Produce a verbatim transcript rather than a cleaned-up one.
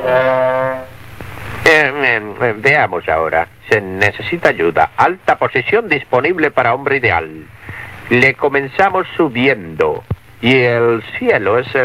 Eh, eh, veamos ahora. Se necesita ayuda. Alta posición disponible para hombre ideal. Le comenzamos subiendo. Y el cielo es el